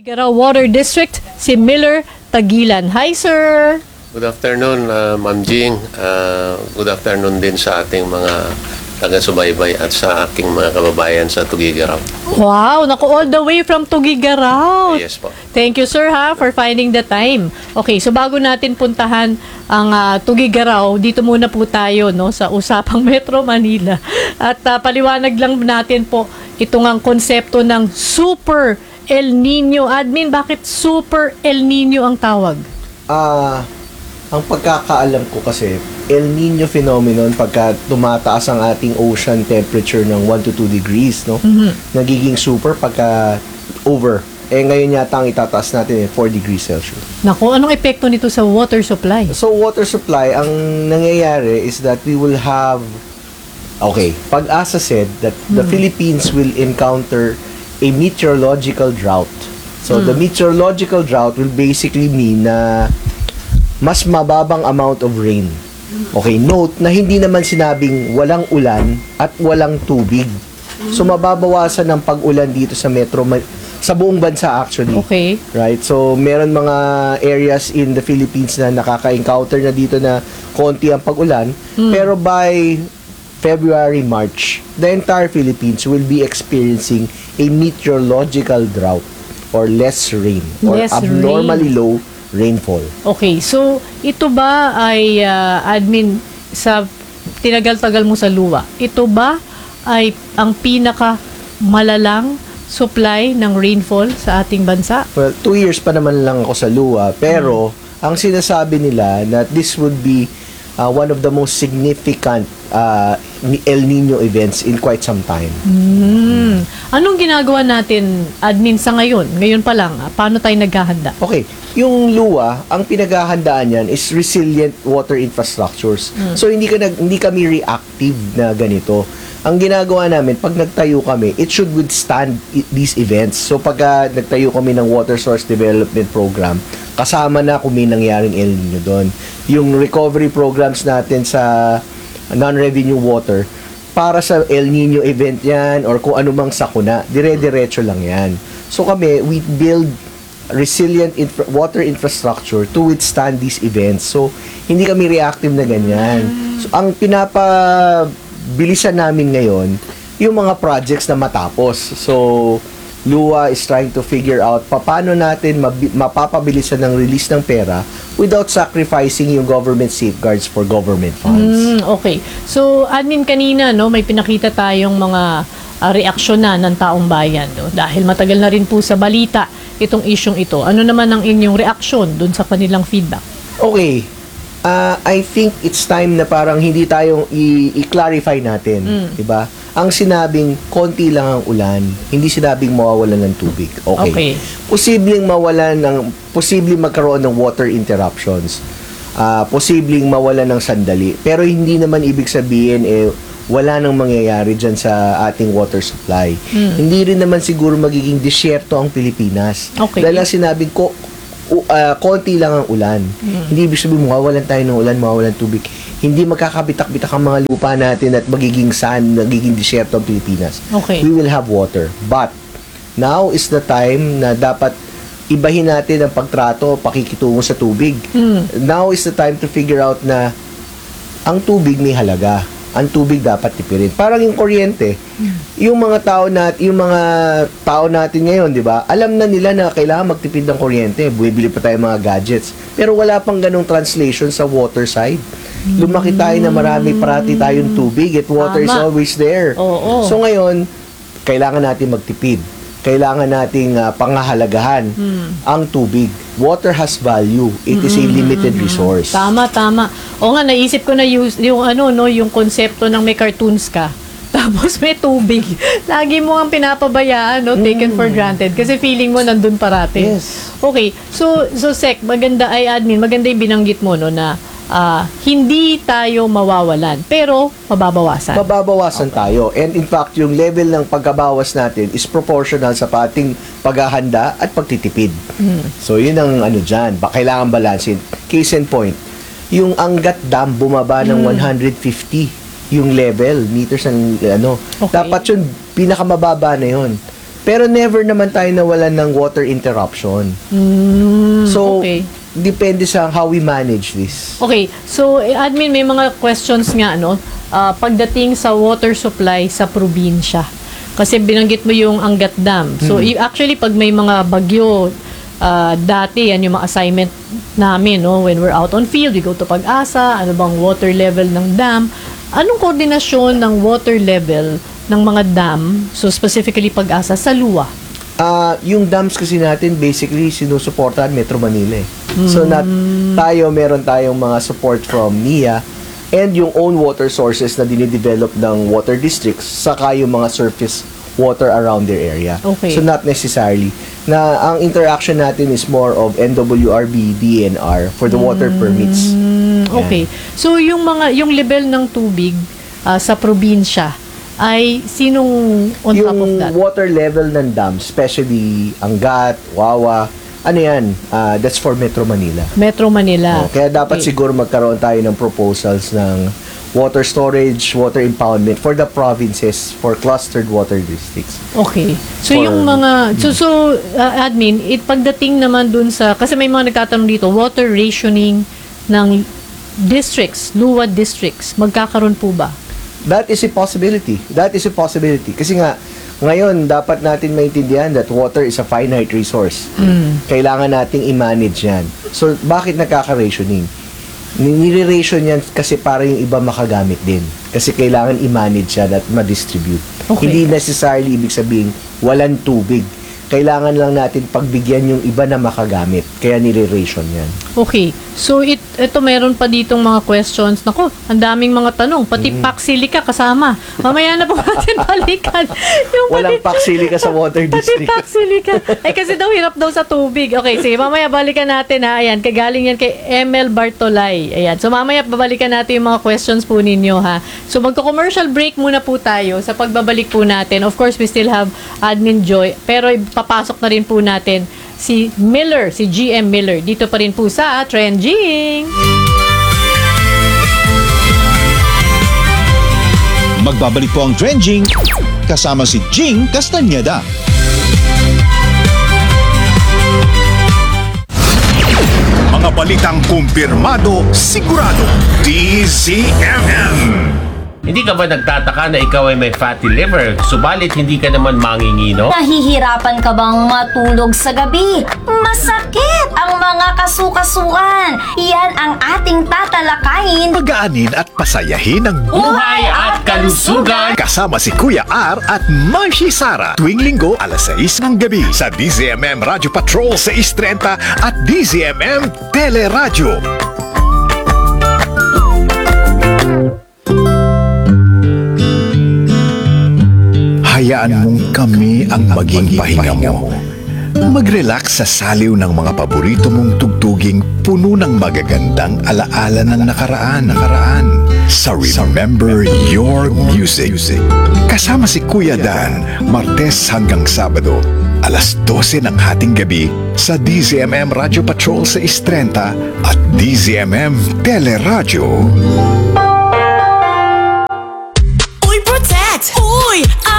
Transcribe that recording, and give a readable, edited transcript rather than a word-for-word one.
Tuguegarao Water District, si Miller Tagilan. Hi, sir! Good afternoon, Ma'am Jing. Good afternoon din sa ating mga taga-subaybay at sa aking mga kababayan sa Tuguegarao. Wow, naku, all the way from Tuguegarao. Yes po. Thank you, sir, for finding the time. Okay, so bago natin puntahan ang Tuguegarao, dito muna po tayo no, sa usapang Metro Manila. At paliwanag lang natin po itong ang konsepto ng Super El Nino. Admin, bakit Super El Nino ang tawag? Ang pagkakaalam ko kasi, El Nino phenomenon pagka tumataas ang ating ocean temperature ng 1 to 2 degrees, no? Nagiging super pagka over. Ngayon yata ang itataas natin 4 degrees Celsius. Naku, anong epekto nito sa water supply? So, water supply, ang nangyayari is that we will have, Pag-asa said that the Philippines will encounter a meteorological drought. So, the meteorological drought will basically mean na mas mababang amount of rain. Okay, note na hindi naman sinabing walang ulan at walang tubig. So, mababawasan ng pag-ulan dito sa sa buong bansa actually. Okay. Right? So, meron mga areas in the Philippines na nakaka-encounter na dito na konti ang pag-ulan. Pero by February, March, the entire Philippines will be experiencing a meteorological drought or less rain or abnormally low rainfall. Okay, so ito ba ay admin sa tinagal-tagal mo sa luwa? Ito ba ay ang pinaka malalang supply ng rainfall sa ating bansa? Well, 2 years pa naman lang ako sa luwa, pero ang sinasabi nila na this would be one of the most significant El Nino events in quite some time. Anong ginagawa natin, admin, sa ngayon? Ngayon pa lang, paano tayo naghahanda? Okay, yung luwa, ang pinaghahandaan yan is resilient water infrastructures. So hindi kami reactive na ganito. Ang ginagawa namin, pag nagtayo kami, it should withstand these events. So pagka nagtayo kami ng Water Source Development Program, kasama na kung may nangyaring El Nino doon. Yung recovery programs natin sa non-revenue water, para sa El Nino event yan or kung anumang sakuna, dire-diretso lang yan. So kami, we build resilient water infrastructure to withstand these events. So hindi kami reactive na ganyan. So ang pinapabilisan namin ngayon, yung mga projects na matapos. So Lua is trying to figure out paano natin mapapabilisan ng release ng pera without sacrificing yung government safeguards for government funds. Okay. So, admin, kanina, no, may pinakita tayong mga reaksyon na ng taong bayan. No? Dahil matagal na rin po sa balita itong isyong ito. Ano naman ang inyong reaksyon dun sa kanilang feedback? Okay. I think it's time na parang hindi tayong i-clarify natin. Diba? Ang sinabing konti lang ang ulan, hindi sinabing mawawalan ng tubig. Okay. Posibleng magkaroon ng water interruptions. Posibleng mawalan ng sandali. Pero hindi naman ibig sabihin wala nang mangyayari dyan sa ating water supply. Hindi rin naman siguro magiging disyerto ang Pilipinas. Okay. Dahil sinabing konti lang ang ulan. Hindi ibig sabihin mawawalan tayo ng ulan, mawawalan tubig. Hindi magkakabitak-bitak ang mga lupa natin at magiging disyerto ang Pilipinas. Okay. We will have water. But, now is the time na dapat ibahin natin ang pagtrato, pakikitungo sa tubig. Now is the time to figure out na ang tubig may halaga. Ang tubig dapat tipirin. Parang yung kuryente. Yung mga tao natin ngayon, 'di ba? Alam na nila na kailangan magtipid ng kuryente. Bumibili pa tayo mga gadgets. Pero wala pang ganung translation sa water side. Lumaki tayo na parati tayong tubig at water is always there. So ngayon, kailangan natin magtipid. Kailangan nating pangahalagahan ang tubig. Water has value. It is a limited resource. Tama. O nga, naisip ko na yung konsepto ng may cartoons ka. Tapos may tubig. Lagi mo ang pinapabayaan, no? Taken for granted. Kasi feeling mo nandun parati. Yes. Okay. So Sec, maganda yung binanggit mo, no, na hindi tayo mawawalan, pero mababawasan. Mababawasan tayo. And in fact, yung level ng pagkabawas natin is proportional sa ating paghahanda at pagtitipid. So, yun ang dyan. Kailangan balansin. Case in point, yung Angat Dam bumaba ng 150 yung level, meters ng Okay. Dapat yun, pinakamababa na yun. Pero never naman tayo nawalan ng water interruption. So, okay. depende sa how we manage this. Okay, so admin, may mga questions nga pagdating sa water supply sa probinsya. Kasi binanggit mo yung Angat Dam. So actually pag may mga bagyo dati yan yung mga assignment namin, when we're out on field, we go to Pag-asa, ano bang water level ng dam? Anong koordinasyon ng water level ng mga dam, so specifically Pag-asa sa luwa? Yung dams kasi natin basically sinusuportahan Metro Manila. So meron tayong mga support from NIA and yung own water sources na dinidevelop ng water districts saka yung mga surface water around their area. Okay. So not necessarily. Ang interaction natin is more of NWRB, DNR for the water permits. Okay. So yung level ng tubig sa probinsya ay sinong on top of that? Yung water level ng dam, especially Angat, Wawa, that's for Metro Manila. Metro Manila. Kaya dapat Okay. siguro magkaroon tayo ng proposals ng water storage, water impoundment for the provinces for clustered water districts. Okay. So For- yung mga admin, pagdating naman dun sa kasi may mga nagtatanong dito, water rationing ng districts, luwa districts, magkakaroon po ba? That is a possibility. Kasi nga, ngayon, dapat natin maintindihan that water is a finite resource. Kailangan nating i-manage yan. So, bakit nagkaka-rationing? Nire-ration yan kasi para yung iba makagamit din. Kasi kailangan i-manage yan at ma-distribute. Okay. Hindi necessarily ibig sabihin walang tubig. Kailangan lang natin pagbigyan yung iba na makagamit. Kaya nire-ration yan. Okay. So ito meron pa ditong mga questions. Nako, ang daming mga tanong. Pati Paxilica kasama. Mamaya na po natin balikan. Walang paksili ka sa water Pati district. Paxilica. Ay kasi daw hirap daw sa tubig. Okay, sige. Mamaya balikan natin ha. Ayan, kagaling yan kay ML Bartolay. Ayan. So mamaya babalikan natin yung mga questions po ninyo ha. So magko-commercial break muna po tayo sa pagbabalik po natin. Of course, we still have Admin Joy. Pero papasok na rin po natin si Miller, si GM Miller. Dito pa rin po sa Trending. Magbabalik po ang Trending kasama si Jing Castañeda. Mga balitang kumpirmado, sigurado, DZMM. Hindi ka ba nagtataka na ikaw ay may fatty liver, subalit hindi ka naman mangingino? Nahihirapan ka bang matulog sa gabi? Masakit ang mga kasukasuan. Yan ang ating tatalakayin. Pagaanin at pasayahin ang Buhay at kalusugan! kasama si Kuya R at Marcy Sara tuwing linggo alas 6 ng gabi sa DZMM Radio Patrol sa 6:30 at DZMM Teleradyo. Hayaan mong kami ang maging pahinga mo. Mag-relax sa saliw ng mga paborito mong tugtuging puno ng magagandang alaala ng nakaraan. Sa Remember Your Music. Kasama si Kuya Dan, Martes hanggang Sabado, alas 12 ng hating gabi sa DZMM Radio Patrol sa 6:30 at DZMM Teleradyo. Uy, protect! Uy,